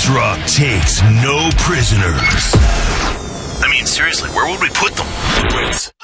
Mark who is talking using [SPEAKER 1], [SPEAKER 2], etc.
[SPEAKER 1] Sports Rock takes no prisoners.
[SPEAKER 2] I mean, seriously, where would we put them?